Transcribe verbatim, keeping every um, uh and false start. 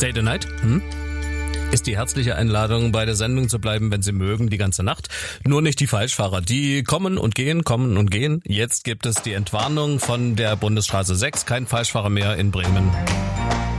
Stay the Night? Hm? Ist die herzliche Einladung, bei der Sendung zu bleiben, wenn Sie mögen, die ganze Nacht. Nur nicht die Falschfahrer. Die kommen und gehen, kommen und gehen. Jetzt gibt es die Entwarnung von der Bundesstraße sechs. Kein Falschfahrer mehr in Bremen.